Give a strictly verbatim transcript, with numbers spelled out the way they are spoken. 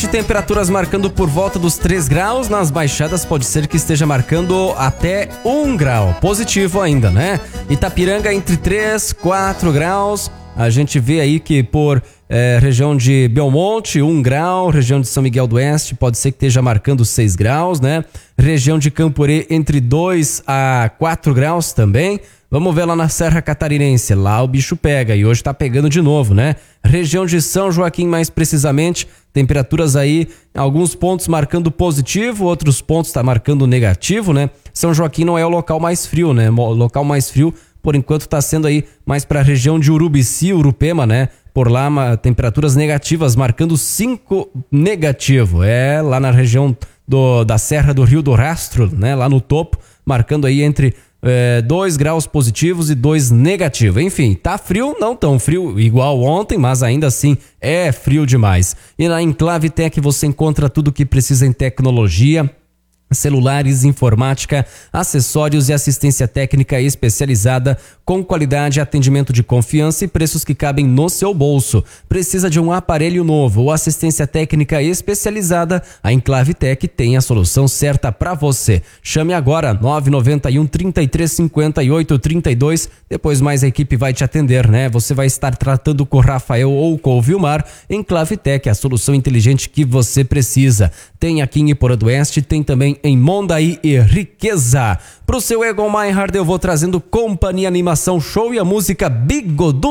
Oeste, temperaturas marcando por volta dos três graus. Nas baixadas pode ser que esteja marcando até um grau. Positivo ainda, né? Itapiranga entre três, quatro graus. A gente vê aí que por é, região de Belmonte, um grau. Região de São Miguel do Oeste pode ser que esteja marcando seis graus, né? Região de Camporê entre dois a quatro graus também. Vamos ver lá na Serra Catarinense, lá o bicho pega e hoje tá pegando de novo, né? Região de São Joaquim mais precisamente, temperaturas aí, alguns pontos marcando positivo, outros pontos tá marcando negativo, né? São Joaquim não é o local mais frio, né? O local mais frio, por enquanto, tá sendo aí mais pra região de Urubici, Urupema, né? Por lá, uma, temperaturas negativas, marcando cinco negativo. É, lá na região do, da Serra do Rio do Rastro, né? Lá no topo, marcando aí entre É, dois graus positivos e dois negativos. Enfim, tá frio, não tão frio igual ontem, mas ainda assim é frio demais. E na Enclave Tech você encontra tudo o que precisa em tecnologia, celulares, informática, acessórios e assistência técnica especializada com qualidade, atendimento de confiança e preços que cabem no seu bolso. Precisa de um aparelho novo ou assistência técnica especializada? A Enclave Tech tem a solução certa para você. Chame agora nove nove um, três três cinco oito, três dois. Depois mais a equipe vai te atender, né? Você vai estar tratando com o Rafael ou com o Vilmar. Enclave Tech, a solução inteligente que você precisa. Tem aqui em Iporã do Oeste, tem também em Mondaí e Riqueza. Pro seu Egon Meinhard eu vou trazendo Companhia Animação Show e a música Bigodu.